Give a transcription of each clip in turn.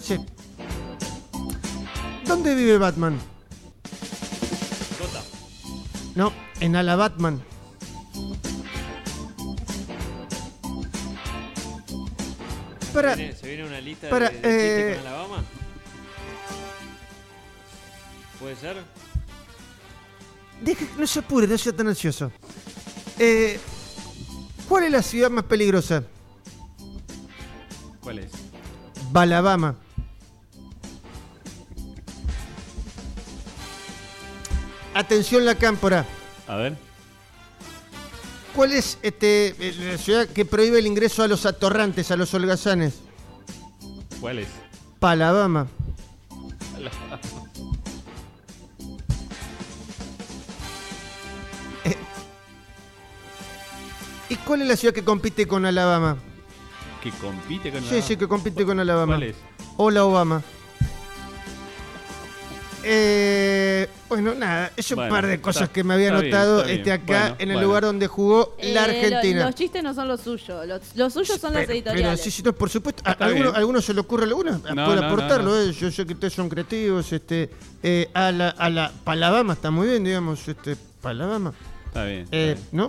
Sí. ¿Dónde vive Batman? Gotham. No, en Alabatman. ¿Se viene una lista para, de chistes con Alabama? ¿Puede ser? No se apure, no sea tan ansioso. ¿Cuál es la ciudad más peligrosa? ¿Cuál es? Balabama. Atención la cámpora. A ver. ¿Cuál es la ciudad que prohíbe el ingreso a los atorrantes, a los holgazanes? ¿Cuál es? Palabama. ¿Y cuál es la ciudad que compite con Alabama? ¿Que compite con Alabama? Sí, que compite con Alabama. ¿Cuál es? Hola, Obama. Bueno, nada, es un par de cosas que me había notado acá en el lugar donde jugó la Argentina. Los chistes no son los suyos, los suyos son los editoriales. Pero sí, no, por supuesto. ¿A alguno se le ocurre alguna? Puede aportarlo, yo sé que ustedes son creativos. A la Palabama está muy bien, digamos. Palabama. Está bien. ¿No?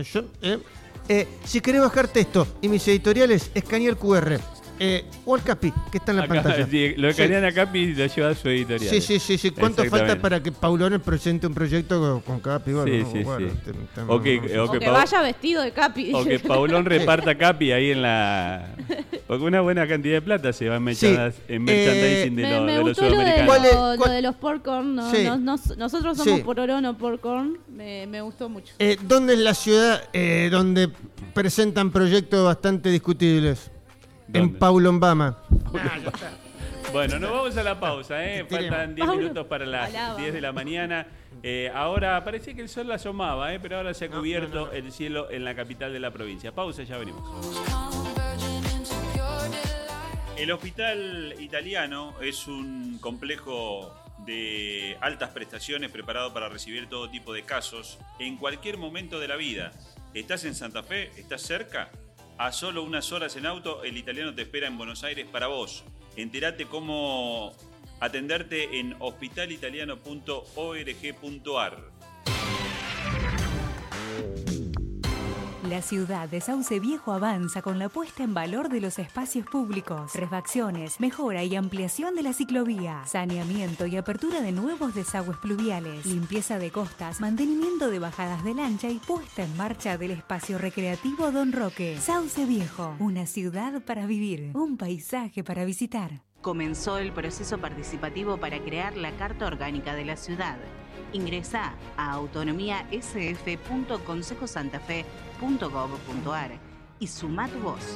Si querés bajar texto y mis editoriales, escanea el QR. O al Capi, que está en la acá, pantalla. Lo escanean a Capi y lo lleva a su editorial. Sí. ¿Cuánto falta para que Paulones presente un proyecto con Capi? Bueno, sí. O que vaya vestido de Capi. O que Paulón reparta Capi ahí en la... Porque una buena cantidad de plata se va en merchandising de los sudamericanos. Lo de los popcorn. Nosotros somos por oro, no popcorn. Me gustó mucho. ¿Dónde es la ciudad donde presentan proyectos bastante discutibles? ¿Dónde? En Paulombama. Bueno, nos vamos a la pausa, Faltan 10 minutos para las 10 de la mañana. Ahora parece que el sol asomaba, pero ahora se ha cubierto el cielo en la capital de la provincia. Pausa, ya venimos. El Hospital Italiano es un complejo de altas prestaciones preparado para recibir todo tipo de casos en cualquier momento de la vida. ¿Estás en Santa Fe? ¿Estás cerca? A solo unas horas en auto, el Italiano te espera en Buenos Aires para vos. Entérate cómo atenderte en hospitalitaliano.org.ar. La ciudad de Sauce Viejo avanza con la puesta en valor de los espacios públicos, refacciones, mejora y ampliación de la ciclovía, saneamiento y apertura de nuevos desagües pluviales, limpieza de costas, mantenimiento de bajadas de lancha y puesta en marcha del espacio recreativo Don Roque. Sauce Viejo, una ciudad para vivir, un paisaje para visitar. Comenzó el proceso participativo para crear la Carta Orgánica de la Ciudad. Ingresá a autonomiasf.consejosantafe.gov.ar y sumá tu voz.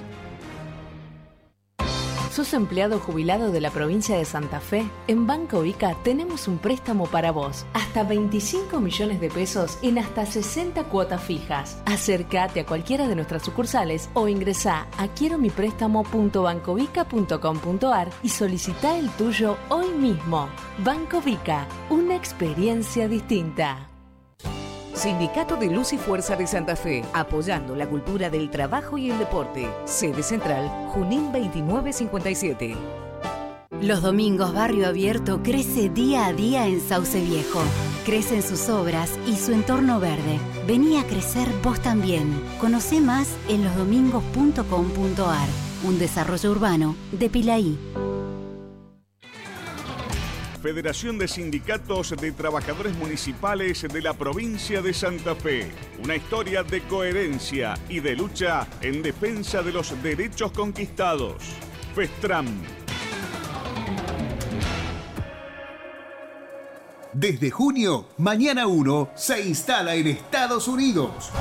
¿Sos empleado jubilado de la provincia de Santa Fe? En Banco Vica tenemos un préstamo para vos. Hasta 25 millones de pesos en hasta 60 cuotas fijas. Acércate a cualquiera de nuestras sucursales o ingresá a quieromipréstamo.bancovica.com.ar y solicitá el tuyo hoy mismo. Banco Vica, una experiencia distinta. Sindicato de Luz y Fuerza de Santa Fe, apoyando la cultura del trabajo y el deporte. Sede central, Junín 2957. Los domingos Barrio Abierto crece día a día en Sauce Viejo. Crecen sus obras y su entorno verde. Vení a crecer vos también. Conocé más en losdomingos.com.ar. Un desarrollo urbano de Pilaí. Federación de Sindicatos de Trabajadores Municipales de la provincia de Santa Fe. Una historia de coherencia y de lucha en defensa de los derechos conquistados. FESTRAM. Desde junio, Mañana 1 se instala en Estados Unidos.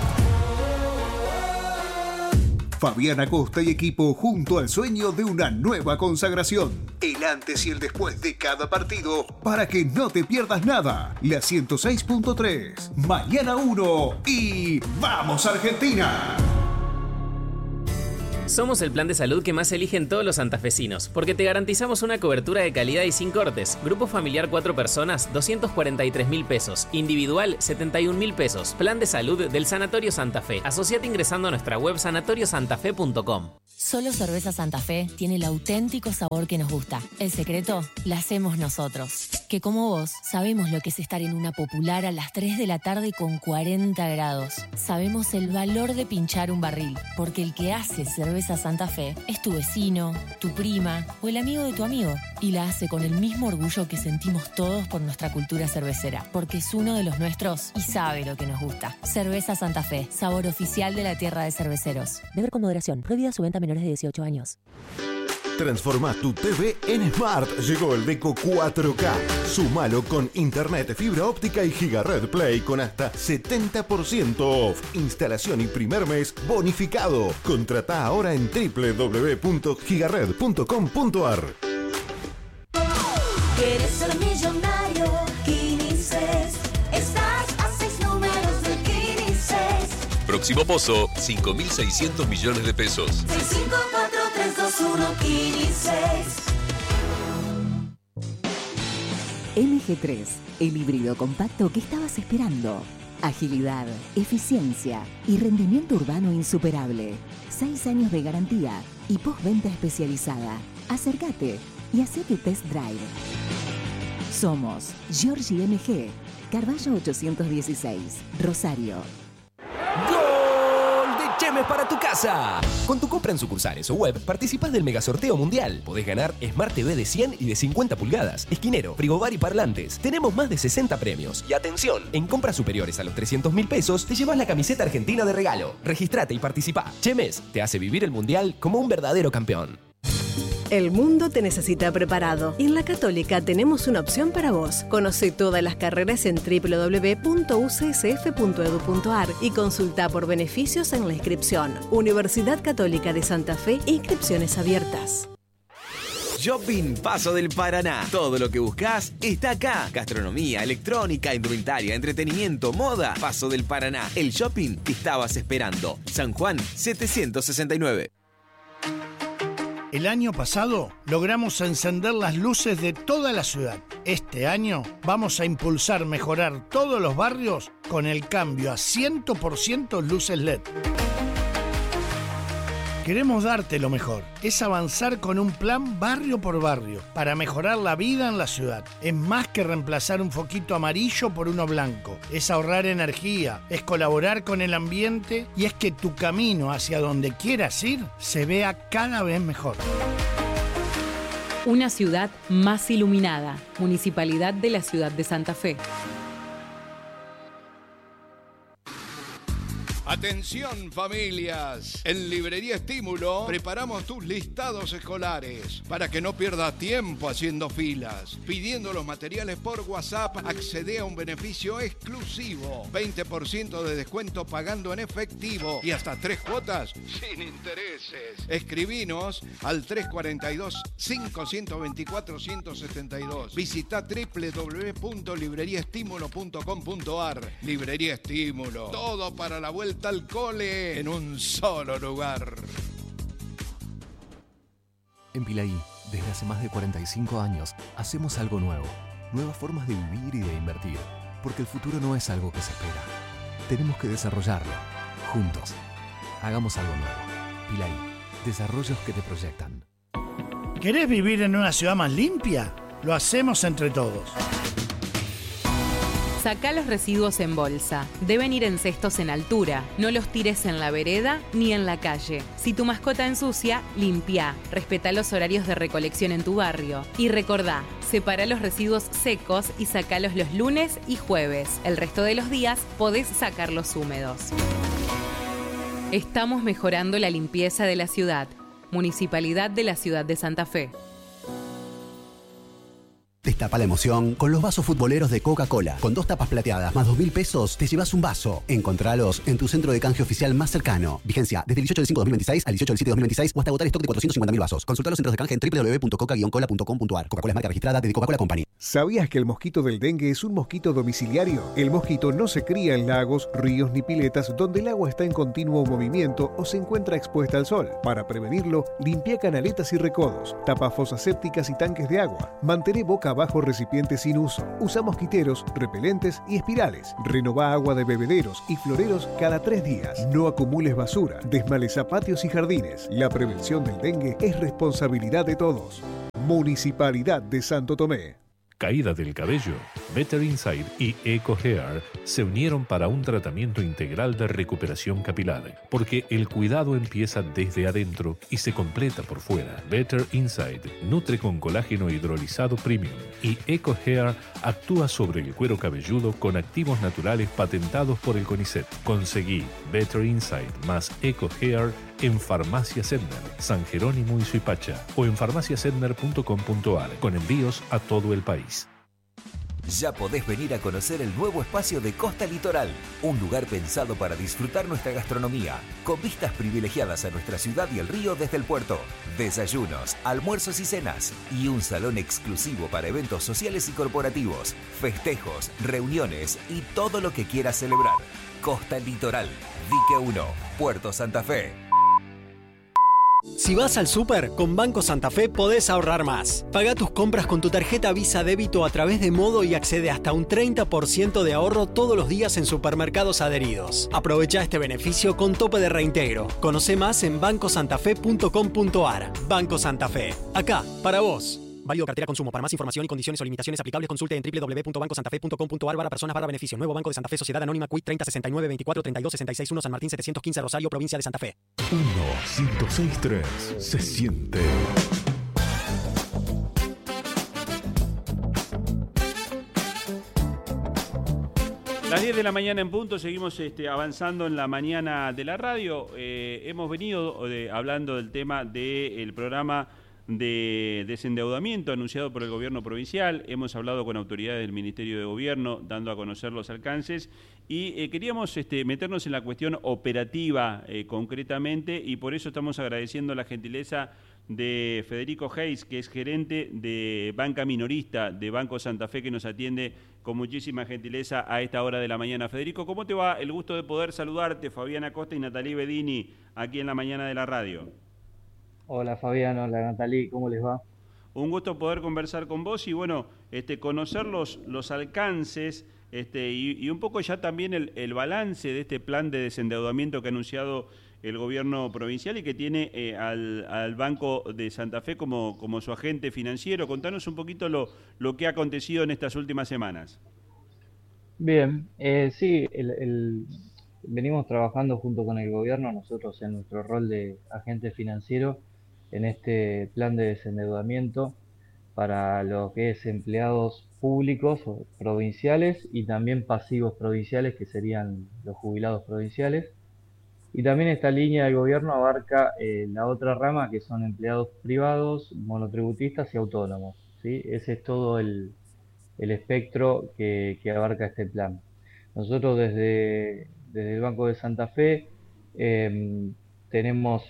Fabián Acosta y equipo junto al sueño de una nueva consagración. El antes y el después de cada partido para que no te pierdas nada. La 106.3, Mañana 1 y ¡vamos Argentina! Somos el plan de salud que más eligen todos los santafesinos, porque te garantizamos una cobertura de calidad y sin cortes. Grupo familiar 4 personas, 243.000 pesos. Individual, 71.000 pesos. Plan de salud del Sanatorio Santa Fe. Asociate ingresando a nuestra web sanatoriosantafe.com. Solo Cerveza Santa Fe tiene el auténtico sabor que nos gusta. El secreto la hacemos nosotros. Que como vos, sabemos lo que es estar en una popular a las 3 de la tarde con 40 grados. Sabemos el valor de pinchar un barril, porque el que hace Cerveza Santa Fe es tu vecino, tu prima o el amigo de tu amigo. Y la hace con el mismo orgullo que sentimos todos por nuestra cultura cervecera, porque es uno de los nuestros y sabe lo que nos gusta. Cerveza Santa Fe, sabor oficial de la tierra de cerveceros. Beber con moderación. Prohibida su venta a menores de 18 años. Transforma tu TV en Smart. Llegó el Deco 4K. Sumalo con internet, fibra óptica y Gigared Play con hasta 70% off. Instalación y primer mes bonificado. Contratá ahora en www.gigared.com.ar. ¿Quieres ser millonario? Quinices. Estás a 6 números de Quinices. Próximo pozo, 5.600 millones de pesos. 654-321 Quinices. MG3, el híbrido compacto que estabas esperando. Agilidad, eficiencia y rendimiento urbano insuperable. 6 años de garantía y postventa especializada. Acércate y hacé tu test drive. Somos Giorgi MG, Carballo 816, Rosario. ¡Gol de Chemes para tu casa! Con tu compra en sucursales o web, participás del megasorteo mundial. Podés ganar Smart TV de 100 y de 50 pulgadas, esquinero, frigobar y parlantes. Tenemos más de 60 premios. Y atención, en compras superiores a los 300.000 pesos, te llevas la camiseta argentina de regalo. Registrate y participá. Chemes te hace vivir el mundial como un verdadero campeón. El mundo te necesita preparado y en la Católica tenemos una opción para vos. Conoce todas las carreras en www.ucsf.edu.ar y consulta por beneficios en la inscripción. Universidad Católica de Santa Fe, inscripciones abiertas. Shopping Paso del Paraná. Todo lo que buscas está acá. Gastronomía, electrónica, indumentaria, entretenimiento, moda. Paso del Paraná. El shopping que estabas esperando. San Juan 769. El año pasado logramos encender las luces de toda la ciudad. Este año vamos a impulsar mejorar todos los barrios con el cambio a 100% luces LED. Queremos darte lo mejor. Es avanzar con un plan barrio por barrio para mejorar la vida en la ciudad. Es más que reemplazar un foquito amarillo por uno blanco. Es ahorrar energía, es colaborar con el ambiente y es que tu camino hacia donde quieras ir se vea cada vez mejor. Una ciudad más iluminada. Municipalidad de la Ciudad de Santa Fe. Atención familias, en Librería Estímulo preparamos tus listados escolares para que no pierdas tiempo haciendo filas. Pidiendo los materiales por WhatsApp, accede a un beneficio exclusivo, 20% de descuento pagando en efectivo y hasta 3 cuotas sin intereses. Escribinos al 342-524-172. Visita www.libreriaestimulo.com.ar. Librería Estímulo, todo para la vuelta al cole en un solo lugar. En Pilaí, desde hace más de 45 años, hacemos algo nuevo. Nuevas formas de vivir y de invertir. Porque el futuro no es algo que se espera. Tenemos que desarrollarlo. Juntos. Hagamos algo nuevo. Pilaí, desarrollos que te proyectan. ¿Querés vivir en una ciudad más limpia? Lo hacemos entre todos. Sacá los residuos en bolsa. Deben ir en cestos en altura. No los tires en la vereda ni en la calle. Si tu mascota ensucia, limpia. Respetá los horarios de recolección en tu barrio. Y recordá, separa los residuos secos y sacalos los lunes y jueves. El resto de los días podés sacarlos húmedos. Estamos mejorando la limpieza de la ciudad. Municipalidad de la Ciudad de Santa Fe. Destapa la emoción con los vasos futboleros de Coca-Cola. Con 2 tapas plateadas más 2.000 pesos, te llevas un vaso. Encontralos en tu centro de canje oficial más cercano. Vigencia desde el 18 del 5 de 2026 al 18 del 7 de 2026 o hasta agotar stock de 450.000 vasos. Consulta los centros de canje en www.coca-cola.com.ar. Coca-Cola es marca registrada de Coca-Cola Company. ¿Sabías que el mosquito del dengue es un mosquito domiciliario? El mosquito no se cría en lagos, ríos ni piletas donde el agua está en continuo movimiento o se encuentra expuesta al sol. Para prevenirlo, limpia canaletas y recodos, tapa fosas sépticas y tanques de agua, mantén boca abajo recipientes sin uso, usa mosquiteros, repelentes y espirales, renová agua de bebederos y floreros cada 3 días, no acumules basura, desmaleza patios y jardines. La prevención del dengue es responsabilidad de todos. Municipalidad de Santo Tomé. Caída del cabello, Better Inside y Eco Hair se unieron para un tratamiento integral de recuperación capilar, porque el cuidado empieza desde adentro y se completa por fuera. Better Inside nutre con colágeno hidrolizado premium y Eco Hair actúa sobre el cuero cabelludo con activos naturales patentados por el CONICET. Conseguí Better Inside más Eco Hair en Farmacia Sedner, San Jerónimo y Suipacha o en farmaciasedner.com.ar con envíos a todo el país. Ya podés venir a conocer el nuevo espacio de Costa Litoral, un lugar pensado para disfrutar nuestra gastronomía, con vistas privilegiadas a nuestra ciudad y el río desde el puerto, desayunos, almuerzos y cenas, y un salón exclusivo para eventos sociales y corporativos, festejos, reuniones y todo lo que quieras celebrar. Costa Litoral, Dique 1, Puerto Santa Fe. Si vas al súper, con Banco Santa Fe podés ahorrar más. Paga tus compras con tu tarjeta Visa Débito a través de Modo y accede hasta un 30% de ahorro todos los días en supermercados adheridos. Aprovecha este beneficio con tope de reintegro. Conoce más en bancosantafe.com.ar. Banco Santa Fe. Acá, para vos. Válido cartera consumo. Para más información y condiciones o limitaciones aplicables, consulte en www.bancosantafe.com.ar/personas/beneficio. Nuevo Banco de Santa Fe, Sociedad Anónima, Quit 3069 24 32 66 1 San Martín 715 Rosario, provincia de Santa Fe. 1-106-3 se siente. Las 10 de la mañana en punto, seguimos avanzando en la mañana de la radio. Hemos venido hablando del tema del programa de desendeudamiento anunciado por el gobierno provincial. Hemos hablado con autoridades del Ministerio de Gobierno dando a conocer los alcances y queríamos meternos en la cuestión operativa concretamente, y por eso estamos agradeciendo la gentileza de Federico Hayes, que es gerente de banca minorista de Banco Santa Fe, que nos atiende con muchísima gentileza a esta hora de la mañana. Federico, ¿cómo te va? El gusto de poder saludarte, Fabián Acosta y Natalí Bedini, aquí en la mañana de la radio. Hola Fabián, hola Natalí, ¿cómo les va? Un gusto poder conversar con vos y bueno, conocer los alcances y un poco ya también el balance de este plan de desendeudamiento que ha anunciado el gobierno provincial y que tiene al Banco de Santa Fe como su agente financiero. Contanos un poquito lo que ha acontecido en estas últimas semanas. Bien, sí, venimos trabajando junto con el gobierno, nosotros en nuestro rol de agente financiero, en este plan de desendeudamiento para lo que es empleados públicos o provinciales y también pasivos provinciales, que serían los jubilados provinciales. Y también esta línea del gobierno abarca la otra rama, que son empleados privados, monotributistas y autónomos, ¿sí? Ese es todo el espectro que abarca este plan. Nosotros desde el Banco de Santa Fe tenemos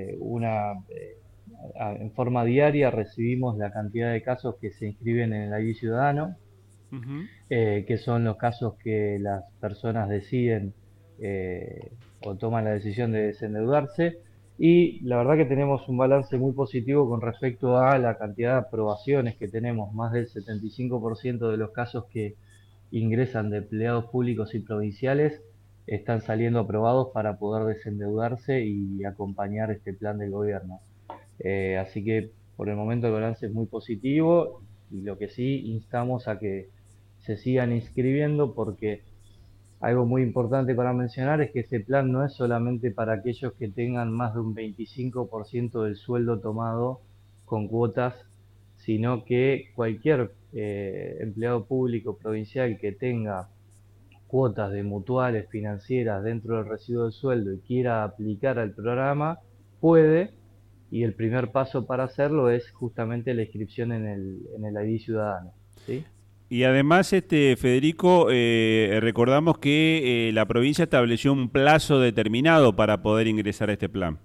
en forma diaria recibimos la cantidad de casos que se inscriben en el ID Ciudadano, que son los casos que las personas deciden o toman la decisión de desendeudarse, y la verdad que tenemos un balance muy positivo con respecto a la cantidad de aprobaciones que tenemos. Más del 75% de los casos que ingresan de empleados públicos y provinciales están saliendo aprobados para poder desendeudarse y acompañar este plan del gobierno. Así que por el momento el balance es muy positivo, y lo que sí instamos a que se sigan inscribiendo, porque algo muy importante para mencionar es que este plan no es solamente para aquellos que tengan más de un 25% del sueldo tomado con cuotas, sino que cualquier empleado público provincial que tenga cuotas de mutuales financieras dentro del residuo del sueldo y quiera aplicar al programa, puede, y el primer paso para hacerlo es justamente la inscripción en el ID ciudadano, ¿sí? Y además, Federico, recordamos que la provincia estableció un plazo determinado para poder ingresar a este plan.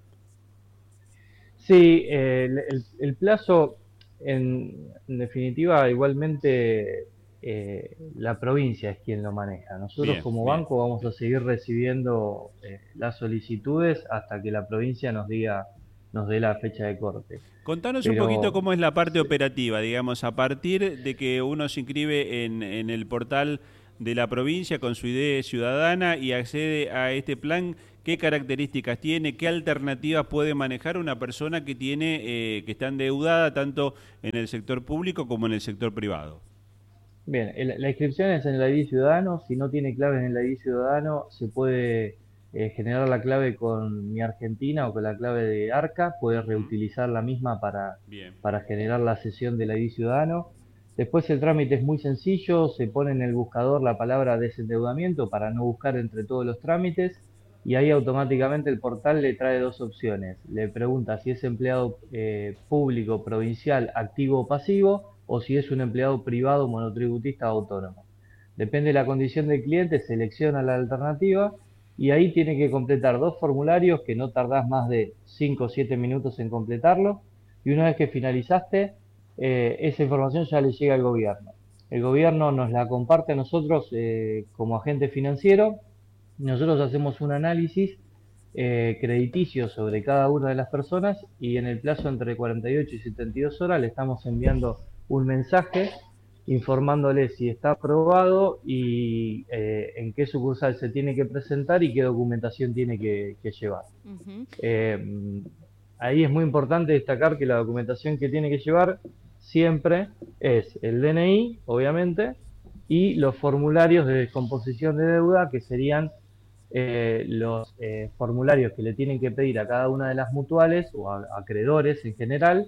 Sí, el plazo, en definitiva, igualmente la provincia es quien lo maneja. Nosotros como banco vamos a seguir recibiendo las solicitudes hasta que la provincia nos dé la fecha de corte. Contanos un poquito cómo es la parte operativa, digamos, a partir de que uno se inscribe en el portal de la provincia con su ID ciudadana y accede a este plan, ¿qué características tiene? ¿Qué alternativas puede manejar una persona que que está endeudada tanto en el sector público como en el sector privado? Bien, la inscripción es en el ID ciudadano. Si no tiene clave en el ID ciudadano, se puede generar la clave con Mi Argentina o con la clave de Arca, puede reutilizar la misma para generar la sesión del ID ciudadano. Después el trámite es muy sencillo, se pone en el buscador la palabra desendeudamiento para no buscar entre todos los trámites y ahí automáticamente el portal le trae dos opciones. Le pregunta si es empleado público, provincial, activo o pasivo, o si es un empleado privado, monotributista o autónomo. Depende de la condición del cliente, selecciona la alternativa y ahí tiene que completar dos formularios que no tardás más de 5 o 7 minutos en completarlo, y una vez que finalizaste, esa información ya le llega al gobierno. El gobierno nos la comparte a nosotros como agente financiero. Nosotros hacemos un análisis crediticio sobre cada una de las personas y en el plazo entre 48 y 72 horas le estamos enviando un mensaje informándole si está aprobado y en qué sucursal se tiene que presentar y qué documentación tiene que llevar. Ahí es muy importante destacar que la documentación que tiene que llevar siempre es el DNI, obviamente, y los formularios de descomposición de deuda, que serían los formularios que le tienen que pedir a cada una de las mutuales o a acreedores en general,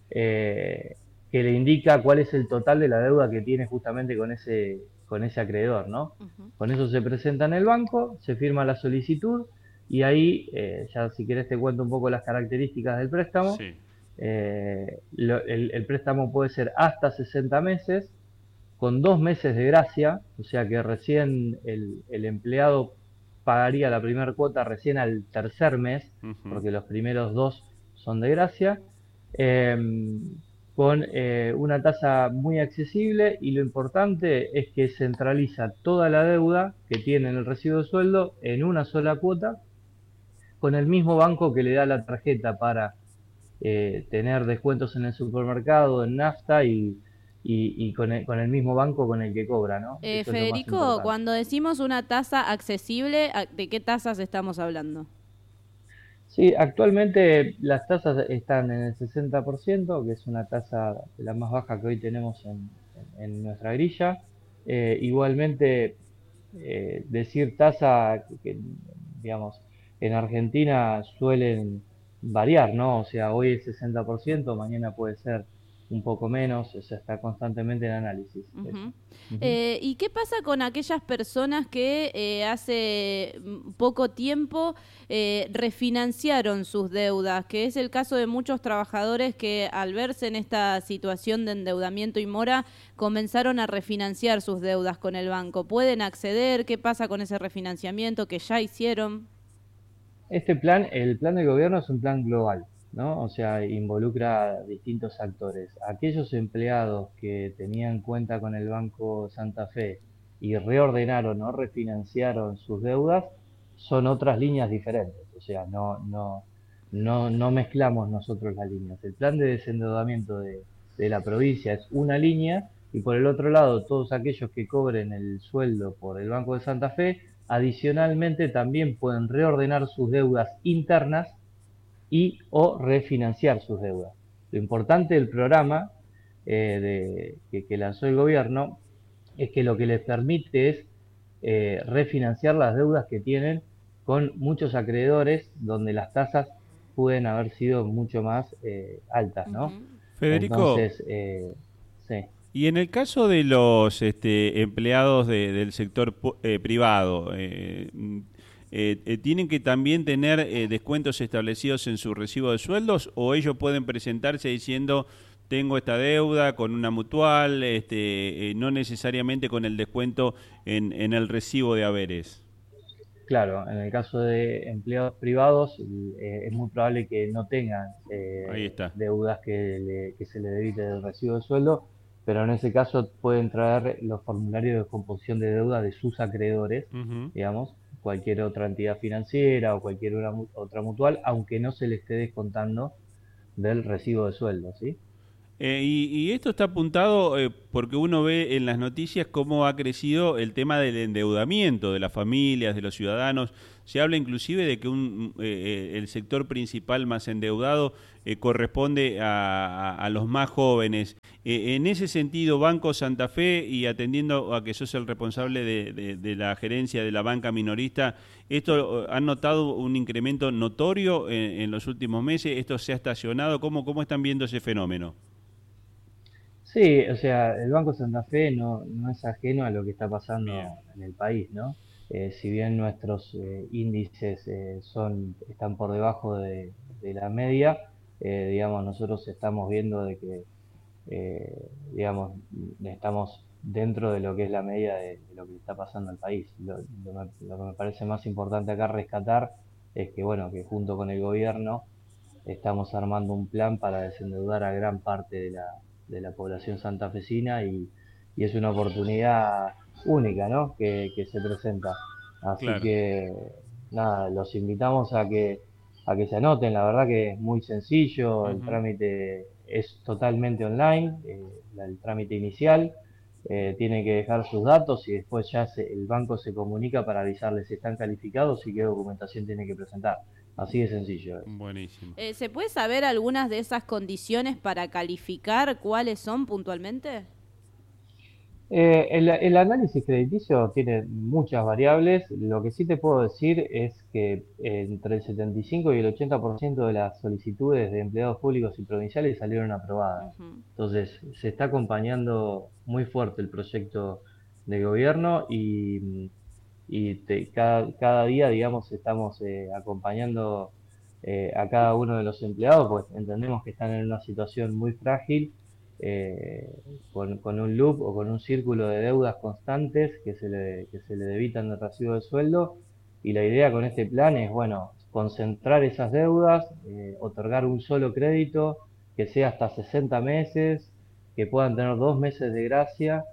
que le indica cuál es el total de la deuda que tiene justamente con ese acreedor, ¿no? Con eso se presenta en el banco, se firma la solicitud y ahí, ya si querés te cuento un poco las características del préstamo. Sí. El préstamo puede ser hasta 60 meses, con 2 meses de gracia, o sea que recién el empleado pagaría la primera cuota recién al tercer mes, porque los primeros 2 son de gracia, con una tasa muy accesible, y lo importante es que centraliza toda la deuda que tiene en el recibo de sueldo en una sola cuota, con el mismo banco que le da la tarjeta para tener descuentos en el supermercado, en nafta y con el mismo banco con el que cobra, ¿no? Federico, cuando decimos una tasa accesible, ¿de qué tasas estamos hablando? Sí, actualmente las tasas están en el 60%, que es una tasa la más baja que hoy tenemos en nuestra grilla. Igualmente, decir tasa, que digamos, en Argentina suelen variar, ¿no? O sea, hoy es 60%, mañana puede ser un poco menos, o sea, está constantemente en análisis. ¿Y qué pasa con aquellas personas que hace poco tiempo refinanciaron sus deudas? Que es el caso de muchos trabajadores que al verse en esta situación de endeudamiento y mora, comenzaron a refinanciar sus deudas con el banco. ¿Pueden acceder? ¿Qué pasa con ese refinanciamiento que ya hicieron? Este plan, el plan del gobierno es un plan global, ¿no? O sea, involucra a distintos actores. Aquellos empleados que tenían cuenta con el Banco Santa Fe y reordenaron o refinanciaron sus deudas son otras líneas diferentes. O sea, no mezclamos nosotros las líneas. El plan de desendeudamiento de la provincia es una línea, y por el otro lado, todos aquellos que cobren el sueldo por el Banco de Santa Fe, adicionalmente también pueden reordenar sus deudas internas y o refinanciar sus deudas. Lo importante del programa que lanzó el gobierno es que lo que les permite es refinanciar las deudas que tienen con muchos acreedores, donde las tasas pueden haber sido mucho más altas, ¿no? Federico, entonces, sí. Y en el caso de los empleados del sector privado, ¿tienen que también tener descuentos establecidos en su recibo de sueldos o ellos pueden presentarse diciendo tengo esta deuda con una mutual, no necesariamente con el descuento en el recibo de haberes? Claro, en el caso de empleados privados es muy probable que no tengan Ahí está. deudas que se le debite del recibo de sueldo, pero en ese caso pueden traer los formularios de descomposición de deuda de sus acreedores, digamos, cualquier otra entidad financiera o cualquier otra mutual, aunque no se le esté descontando del recibo de sueldo, ¿sí? Y esto está apuntado porque uno ve en las noticias cómo ha crecido el tema del endeudamiento de las familias, de los ciudadanos. Se habla inclusive de que el sector principal más endeudado corresponde a los más jóvenes. En ese sentido, Banco Santa Fe, y atendiendo a que sos el responsable de la gerencia de la banca minorista, ¿esto han notado un incremento notorio en los últimos meses? ¿Esto se ha estacionado? ¿Cómo están viendo ese fenómeno? Sí, o sea, el Banco Santa Fe no es ajeno a lo que está pasando en el país, ¿no? Si bien nuestros índices están por debajo de la media, digamos, nosotros estamos viendo de que, digamos, estamos dentro de lo que es la media de lo que está pasando en el país. Lo que me parece más importante acá rescatar es que, bueno, que junto con el gobierno estamos armando un plan para desendeudar a gran parte de la población santafesina y es una oportunidad única, ¿no? que se presenta. Así Claro. que nada, los invitamos a que se anoten. La verdad que es muy sencillo, el trámite es totalmente online, el trámite inicial, tienen que dejar sus datos y después ya el banco se comunica para avisarles si están calificados y qué documentación tienen que presentar. Así de sencillo. Buenísimo. ¿Se puede saber algunas de esas condiciones para calificar? ¿Cuáles son puntualmente? El análisis crediticio tiene muchas variables. Lo que sí te puedo decir es que entre el 75 y el 80% de las solicitudes de empleados públicos y provinciales salieron aprobadas. Entonces, se está acompañando muy fuerte el proyecto de gobierno y cada día, digamos, estamos acompañando a cada uno de los empleados, pues entendemos que están en una situación muy frágil, con un loop o con un círculo de deudas constantes que se le debitan del recibo de sueldo, y la idea con este plan es, bueno, concentrar esas deudas, otorgar un solo crédito que sea hasta 60 meses, que puedan tener 2 meses de gracia,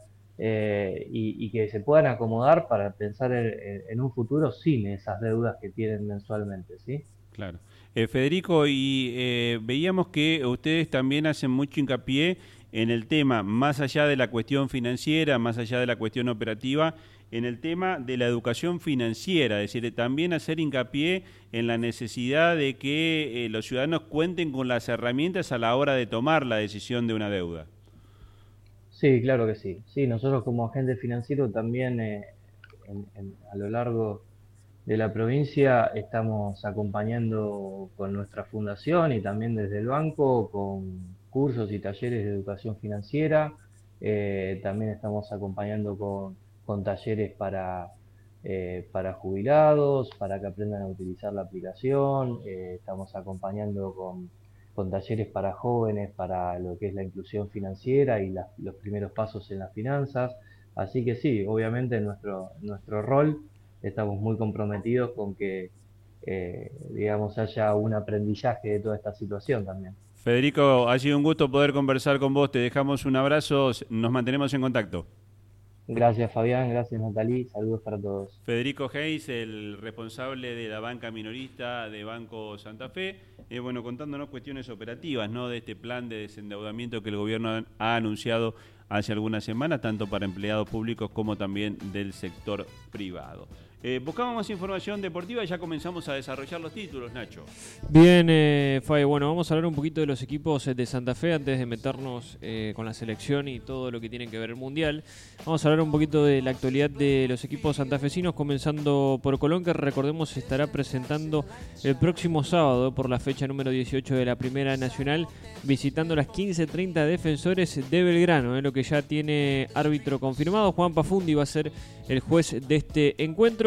y que se puedan acomodar para pensar en un futuro sin esas deudas que tienen mensualmente, ¿sí? Claro. Federico, y veíamos que ustedes también hacen mucho hincapié en el tema, más allá de la cuestión financiera, más allá de la cuestión operativa, en el tema de la educación financiera, es decir, también hacer hincapié en la necesidad de que los ciudadanos cuenten con las herramientas a la hora de tomar la decisión de una deuda. Sí, claro que sí. Sí, nosotros como agente financiero también a lo largo de la provincia estamos acompañando con nuestra fundación y también desde el banco con cursos y talleres de educación financiera. También estamos acompañando con talleres para jubilados, para que aprendan a utilizar la aplicación. Estamos acompañando con talleres para jóvenes, para lo que es la inclusión financiera y los primeros pasos en las finanzas. Así que sí, obviamente nuestro rol estamos muy comprometidos con que, digamos, haya un aprendizaje de toda esta situación también. Federico, ha sido un gusto poder conversar con vos, te dejamos un abrazo, nos mantenemos en contacto. Gracias Fabián, gracias Natalí, saludos para todos. Federico Hayes, el responsable de la banca minorista de Banco Santa Fe, bueno, contándonos cuestiones operativas, ¿no?, de este plan de desendeudamiento que el gobierno ha anunciado hace algunas semanas, tanto para empleados públicos como también del sector privado. Buscamos más información deportiva y ya comenzamos a desarrollar los títulos, Nacho. Bien, Fabi, bueno, vamos a hablar un poquito de los equipos de Santa Fe antes de meternos con la selección y todo lo que tiene que ver el Mundial. Vamos a hablar un poquito de la actualidad de los equipos santafesinos, comenzando por Colón, que recordemos se estará presentando el próximo sábado por la fecha número 18 de la Primera Nacional, visitando las 15:30 Defensores de Belgrano, lo que ya tiene árbitro confirmado. Juan Pafundi va a ser el juez de este encuentro.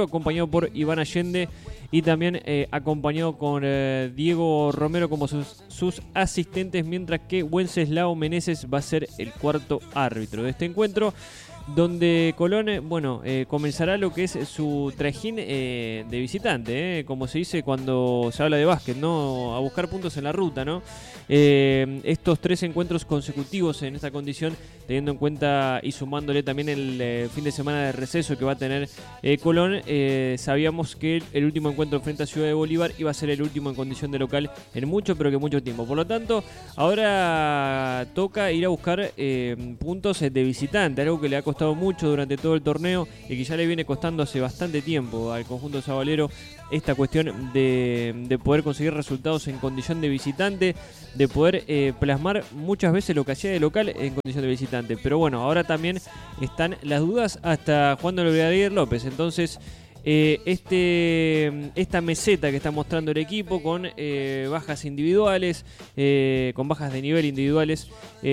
Castro, acompañado por Iván Allende y también acompañado con Diego Romero como sus asistentes, mientras que Wenceslao Meneses va a ser el cuarto árbitro de este encuentro, donde Colón, comenzará lo que es su trajín de visitante, como se dice cuando se habla de básquet, ¿no? A buscar puntos en la ruta, ¿no? Estos 3 encuentros consecutivos en esta condición, teniendo en cuenta y sumándole también el fin de semana de receso que va a tener Colón, sabíamos que el último encuentro frente a Ciudad de Bolívar iba a ser el último en condición de local en mucho, pero que mucho tiempo. Por lo tanto, ahora toca ir a buscar puntos de visitante, algo que le ha costado mucho durante todo el torneo y que ya le viene costando hace bastante tiempo al conjunto sabalero, esta cuestión de poder conseguir resultados en condición de visitante, de poder plasmar muchas veces lo que hacía de local en condición de visitante. Pero bueno, ahora también están las dudas hasta jugando el Brigadier López. Entonces, esta meseta que está mostrando el equipo con bajas individuales, con bajas de nivel individuales,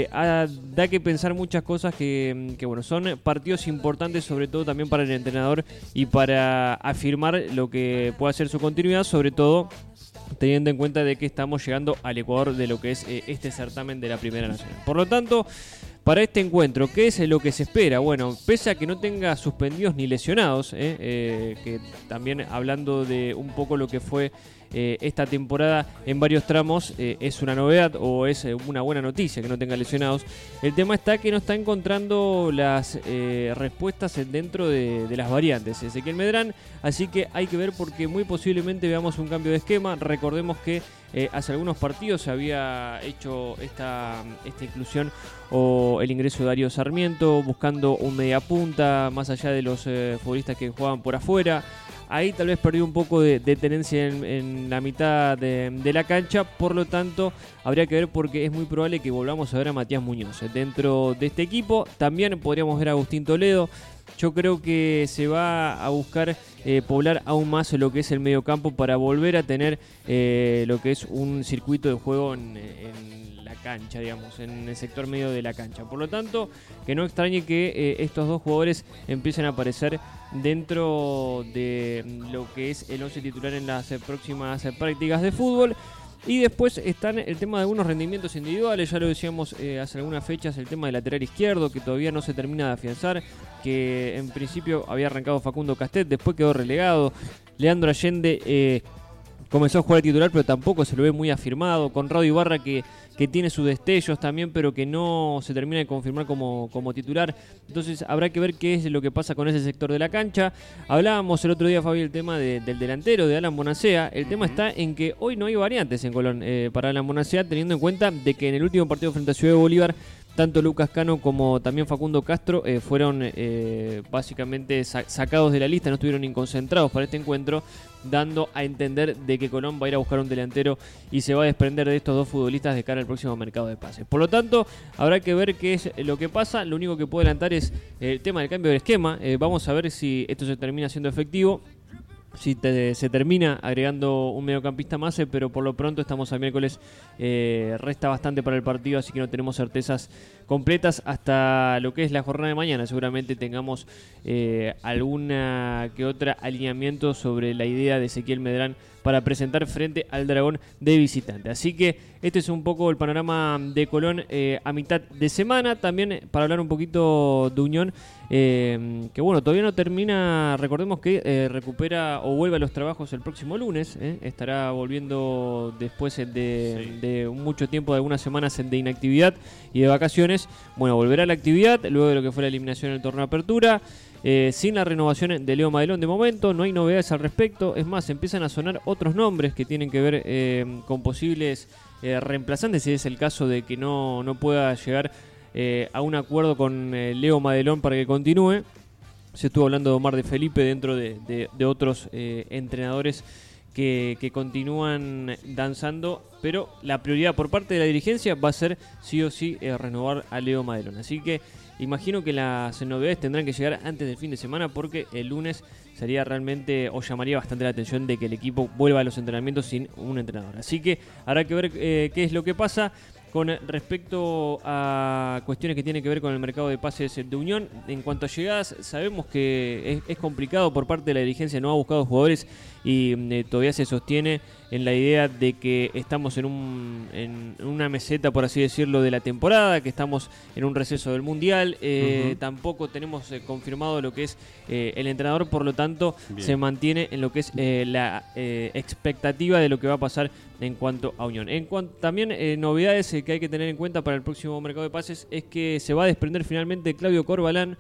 da que pensar muchas cosas que son partidos importantes, sobre todo también para el entrenador y para afirmar lo que pueda ser su continuidad, sobre todo teniendo en cuenta de que estamos llegando al Ecuador de lo que es este certamen de la Primera Nacional. Por lo tanto, para este encuentro, ¿qué es lo que se espera? Bueno, pese a que no tenga suspendidos ni lesionados, que también hablando de un poco lo que fue esta temporada en varios tramos, es una novedad o es una buena noticia que no tenga lesionados. El tema está que no está encontrando las respuestas dentro de las variantes Ezequiel Medrán, así que hay que ver porque muy posiblemente veamos un cambio de esquema. Recordemos que hace algunos partidos se había hecho esta inclusión o el ingreso de Darío Sarmiento buscando un mediapunta más allá de los futbolistas que jugaban por afuera. Ahí tal vez perdió un poco de tenencia en la mitad de la cancha, por lo tanto habría que ver porque es muy probable que volvamos a ver a Matías Muñoz dentro de este equipo. También podríamos ver a Agustín Toledo. Yo creo que se va a buscar poblar aún más lo que es el medio campo para volver a tener lo que es un circuito de juego en la cancha, digamos, en el sector medio de la cancha. Por lo tanto, que no extrañe que estos dos jugadores empiecen a aparecer dentro de lo que es el 11 titular en las próximas prácticas de fútbol. Y después están el tema de algunos rendimientos individuales, ya lo decíamos hace algunas fechas, el tema del lateral izquierdo que todavía no se termina de afianzar, que en principio había arrancado Facundo Castet, después quedó relegado. Leandro Allende comenzó a jugar titular, pero tampoco se lo ve muy afirmado. Conrado Ibarra que tiene sus destellos también, pero que no se termina de confirmar como titular. Entonces habrá que ver qué es lo que pasa con ese sector de la cancha. Hablábamos el otro día, Fabi, el tema del delantero, de Alan Bonacea. El tema está en que hoy no hay variantes en Colón para Alan Bonacea, teniendo en cuenta de que en el último partido frente a Ciudad de Bolívar, tanto Lucas Cano como también Facundo Castro fueron básicamente sacados de la lista, no estuvieron ni concentrados para este encuentro, dando a entender de que Colón va a ir a buscar un delantero y se va a desprender de estos dos futbolistas de cara al próximo mercado de pases. Por lo tanto, habrá que ver qué es lo que pasa. Lo único que puedo adelantar es el tema del cambio del esquema. Vamos a ver si esto se termina siendo efectivo, si se termina agregando un mediocampista más, pero por lo pronto estamos a miércoles, resta bastante para el partido, así que no tenemos certezas completas hasta lo que es la jornada de mañana. Seguramente tengamos alguna que otra alineamiento sobre la idea de Ezequiel Medrán para presentar frente al Dragón de visitante. Así que este es un poco el panorama de Colón a mitad de semana. También para hablar un poquito de Unión, que bueno, todavía no termina. Recordemos que recupera o vuelve a los trabajos el próximo lunes. Estará volviendo después de mucho tiempo, de algunas semanas de inactividad y de vacaciones. Bueno, volverá a la actividad luego de lo que fue la eliminación en el torneo de apertura. Sin la renovación de Leo Madelón de momento, no hay novedades al respecto. Es más, empiezan a sonar otros nombres que tienen que ver con posibles reemplazantes, si es el caso de que no pueda llegar a un acuerdo con Leo Madelón para que continúe. Se estuvo hablando de Omar de Felipe dentro de otros entrenadores que continúan danzando, pero la prioridad por parte de la dirigencia va a ser sí o sí renovar a Leo Madelón. Así que imagino que las novedades tendrán que llegar antes del fin de semana, porque el lunes sería realmente, o llamaría bastante la atención de que el equipo vuelva a los entrenamientos sin un entrenador. Así que habrá que ver qué es lo que pasa. Con respecto a cuestiones que tienen que ver con el mercado de pases de Unión, en cuanto a llegadas, sabemos que es complicado por parte de la dirigencia, no ha buscado jugadores y todavía se sostiene en la idea de que estamos en una meseta, por así decirlo, de la temporada, que estamos en un receso del Mundial. Tampoco tenemos confirmado lo que es el entrenador, por lo tanto se mantiene en lo que es la expectativa de lo que va a pasar en cuanto a Unión. También novedades que hay que tener en cuenta para el próximo mercado de pases es que se va a desprender finalmente Claudio Corbalán,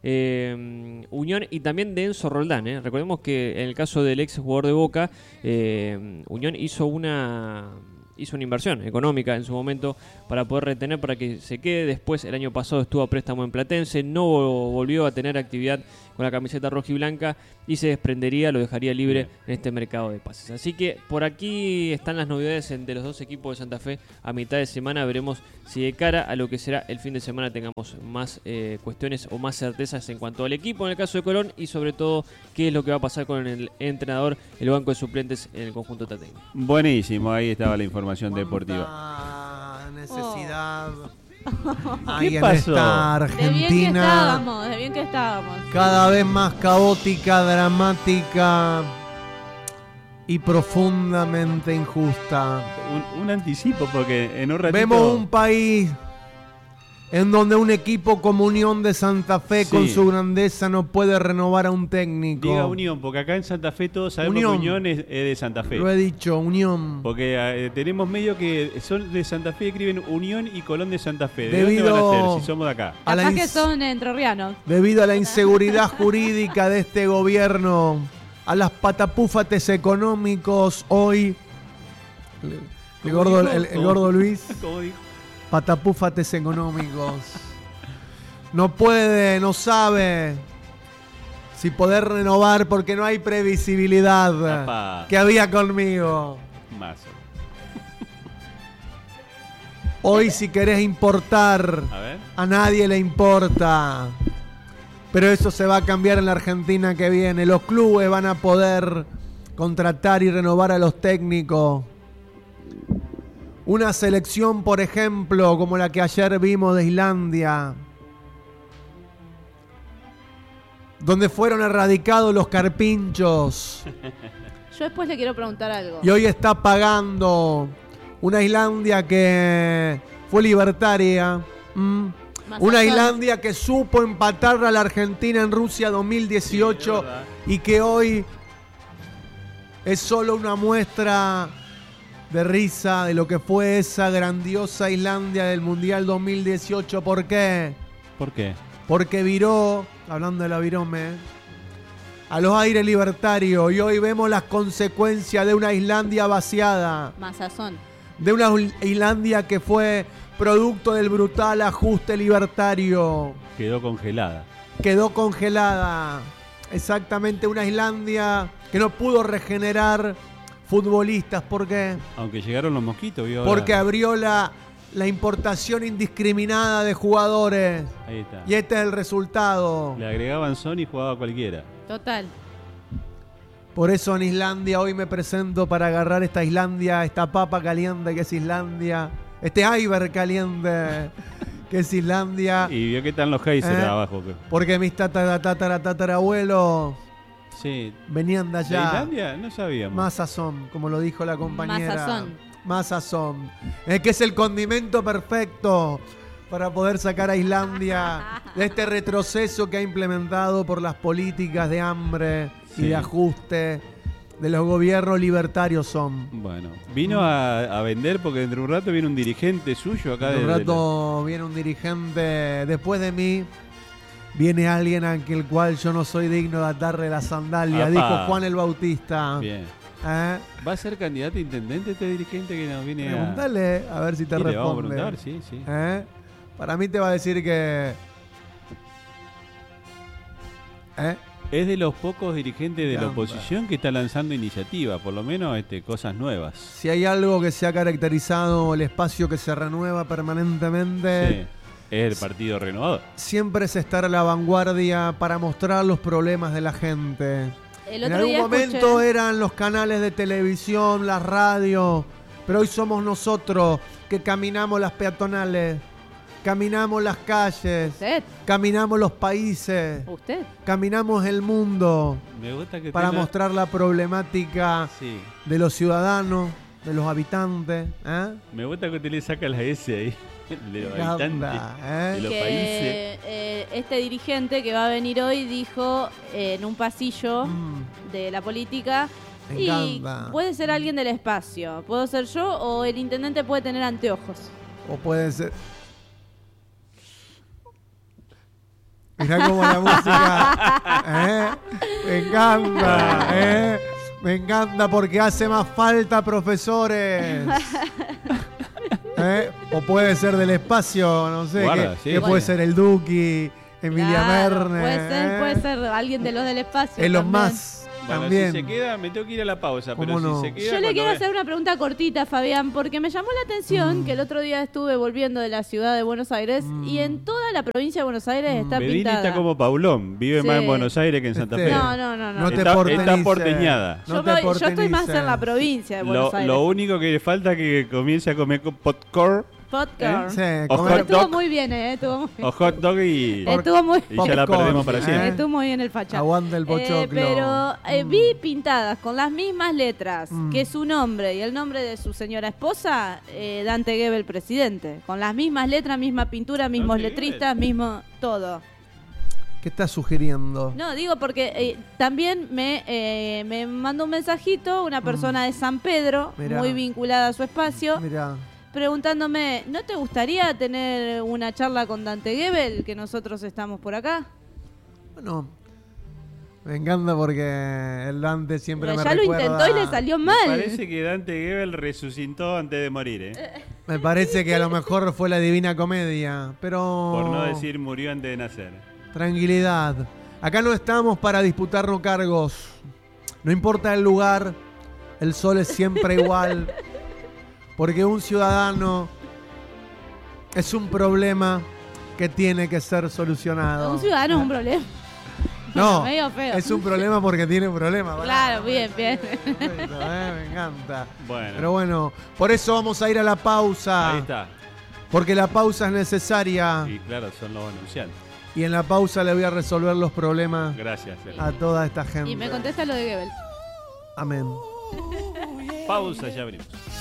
Unión, y también de Enzo Roldán. Recordemos que en el caso del ex jugador de Boca, Unión hizo una inversión económica en su momento para poder retener, para que se quede. Después, el año pasado estuvo a préstamo en Platense, no volvió a tener actividad con la camiseta rojiblanca y se desprendería, lo dejaría libre en este mercado de pases. Así que por aquí están las novedades de los dos equipos de Santa Fe a mitad de semana. Veremos si de cara a lo que será el fin de semana tengamos más cuestiones o más certezas en cuanto al equipo en el caso de Colón, y sobre todo qué es lo que va a pasar con el entrenador, el banco de suplentes en el conjunto tateño. Buenísimo, ahí estaba la información deportiva. Necesidad. ¿Qué pasó? Esta Argentina, de bien que estábamos. cada vez más caótica, dramática y profundamente injusta. Un anticipo, porque en un ratito... Vemos un país en donde un equipo como Unión de Santa Fe, con su grandeza, no puede renovar a un técnico. Diga Unión, porque acá en Santa Fe todos sabemos que Unión es de Santa Fe. Lo he dicho, Unión. Porque tenemos medio que son de Santa Fe, escriben Unión y Colón de Santa Fe. ¿De dónde van a ser si somos de acá? Capaz que son entrerrianos. Debido a la inseguridad jurídica de este gobierno, a las patapúfates económicos, hoy el gordo Luis, ¿cómo dijo? Patapúfates económicos, no puede, no sabe si poder renovar porque no hay previsibilidad que había conmigo. Más. Hoy si querés importar, a nadie le importa. Pero eso se va a cambiar en la Argentina que viene. Los clubes van a poder contratar y renovar a los técnicos. Una selección, por ejemplo, como la que ayer vimos de Islandia, donde fueron erradicados los carpinchos. Yo después le quiero preguntar algo. Y hoy está pagando una Islandia que fue libertaria. Una Islandia que supo empatar a la Argentina en Rusia 2018 y que hoy es solo una muestra de risa de lo que fue esa grandiosa Islandia del Mundial 2018. ¿Por qué? ¿Por qué? Porque viró, hablando de la virome, a los aires libertarios, y hoy vemos las consecuencias de una Islandia vaciada. Más sazón. De una Islandia que fue producto del brutal ajuste libertario. Quedó congelada. Quedó congelada. Exactamente, una Islandia que no pudo regenerar futbolistas. ¿Por qué? Aunque llegaron los mosquitos, ¿vio? Porque abrió la importación indiscriminada de jugadores. Ahí está. Y este es el resultado. Le agregaban Sony y jugaba cualquiera. Total. Por eso en Islandia hoy me presento para agarrar esta Islandia, esta papa caliente que es Islandia, este iceberg caliente que es Islandia. Y vio que están los geysers abajo. Porque mis tatarabuelos venían de allá. ¿De Islandia? No sabíamos. Más sazón, como lo dijo la compañera. Más sazón. Más sazón. Es que es el condimento perfecto para poder sacar a Islandia de este retroceso que ha implementado por las políticas de hambre y de ajuste de los gobiernos libertarios son. Bueno, vino a vender porque dentro de un rato viene un dirigente suyo acá. Dentro de un rato viene un dirigente después de mí. Viene alguien a el cual yo no soy digno de atarle la sandalia, dijo Juan el Bautista. Bien. ¿Va a ser candidato a intendente este dirigente que nos viene Preguntale a ver si te responde. Le vamos a preguntar, sí. Para mí te va a decir que... Es de los pocos dirigentes de la oposición que está lanzando iniciativas, por lo menos cosas nuevas. Si hay algo que se ha caracterizado, el espacio que se renueva permanentemente... Es el Partido Renovador. Siempre es estar a la vanguardia para mostrar los problemas de la gente. En algún momento eran los canales de televisión, las radios, pero hoy somos nosotros que que caminamos las peatonales, caminamos las calles, ¿Usted? caminamos los países, ¿Usted? caminamos el mundo Me gusta que para tenga- mostrar la problemática Sí. de los ciudadanos, de los habitantes. Me gusta que usted le saca la S ahí. De los Me encanta, habitantes, de los países. Que este dirigente que va a venir hoy dijo en un pasillo de la política Me y encanta. puede ser alguien del espacio, puedo ser yo o el intendente puede tener anteojos. O puede ser... Mirá cómo la música... Me encanta, Me encanta porque hace más falta profesores. O puede ser del espacio, no sé, Guarda, que, sí. que puede ser el Duki, Emilia Claro, Merne. puede ser alguien de los del espacio. Elon también. Musk Bueno, también. si se queda, me tengo que ir a la pausa, pero ¿Cómo no? si se queda... Yo le cuando quiero ve- hacer una pregunta cortita, Fabián, porque me llamó la atención que el otro día estuve volviendo de la ciudad de Buenos Aires y en toda la provincia de Buenos Aires está Bedini pintada. está como Paulón, vive más Sí. en Buenos Aires que en Santa Fe. No. No te está porteñices. porteñada. No Yo, te yo estoy más porteñices. en la provincia de Buenos Aires. Lo único que le falta es que comience a comer popcorn Popcorn. Sí, o comer- hot Estuvo dog, muy bien, estuvo muy bien. o hot dog y Estuvo muy y ya la Popcorn, perdemos para siempre. Estuvo muy bien el facha. Aguanta el pochoclo. Pero vi pintadas con las mismas letras que su nombre y el nombre de su señora esposa, Dante Gebel, presidente. Con las mismas letras, misma pintura, mismos Dante letristas, mismo todo. ¿Qué estás sugiriendo? No, digo porque también me mandó un mensajito una persona de San Pedro, Mirá. muy vinculada a su espacio, Mirá. preguntándome, ¿no te gustaría tener una charla con Dante Gebel, que nosotros estamos por acá? Bueno, me encanta porque el Dante siempre Pero me ya lo recuerda... intentó y le salió mal. Parece que Dante Gebel resucitó antes de morir, Me parece que a lo mejor fue la Divina Comedia, pero... por no decir murió antes de nacer. Tranquilidad. Acá no estamos para disputarnos cargos. No importa el lugar, el sol es siempre igual. Porque un ciudadano es un problema que tiene que ser solucionado. Un ciudadano es un problema. No, Medio feo. es un problema porque tiene un problema. Claro, bien, bien. Perfecto, me encanta. Bueno. Pero bueno, por eso vamos a ir a la pausa. Ahí está. Porque la pausa es necesaria. Y claro, son los anunciantes. Y en la pausa le voy a resolver los problemas Gracias. Eli. a toda esta gente. Y me contesta lo de Gebel. Amén. Pausa, ya abrimos.